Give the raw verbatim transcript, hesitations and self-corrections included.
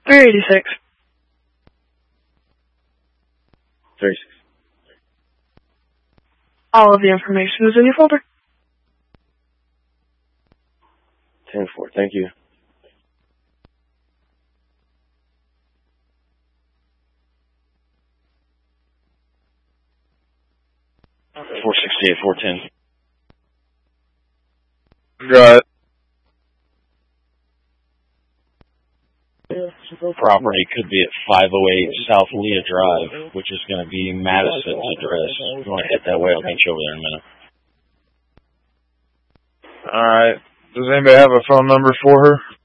three eighty-six. thirty-six. All of the information is in your folder. ten four, thank you. four sixty-eight, four ten. Got it. Property could be at five oh eight South Leah Drive, which is going to be Madison's address. If you want to head that way, I'll meet you over there in a minute. Alright. Does anybody have a phone number for her?